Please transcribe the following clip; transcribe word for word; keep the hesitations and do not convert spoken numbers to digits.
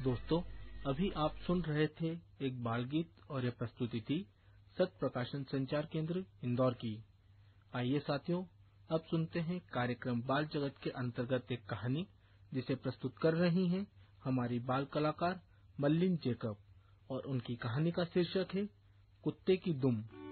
दोस्तों, अभी आप सुन रहे थे एक बाल गीत और यह प्रस्तुति थी सत प्रकाशन संचार केंद्र इंदौर की। आइए साथियों, अब सुनते हैं कार्यक्रम बाल जगत के अंतर्गत एक कहानी जिसे प्रस्तुत कर रही हैं हमारी बाल कलाकार मल्लिन जेकब, और उनकी कहानी का शीर्षक है कुत्ते की दुम।